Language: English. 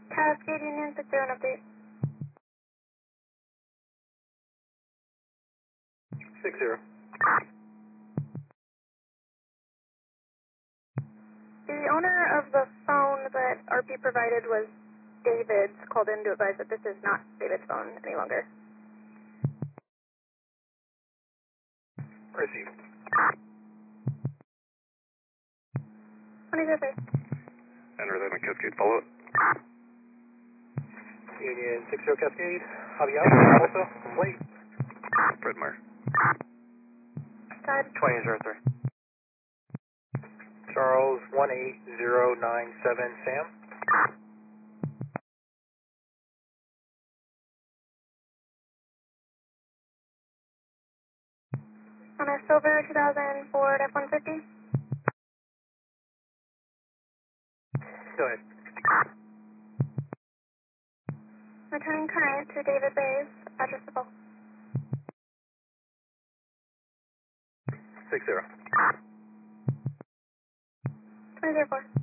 Cascade Union 60 an update. 60. The owner of the phone that RP provided was David's, called in to advise that this is not David's phone any longer. Receive. 2003. Enter that on Cascade, follow it. Union 60 Cascade, Javier, also, complete. Fred Meyer. Tide. 2003. Charles 18097, Sam. On a silver 2000 Ford F-150. Go ahead. Returning current to David Bays, addressable. 60. 2004.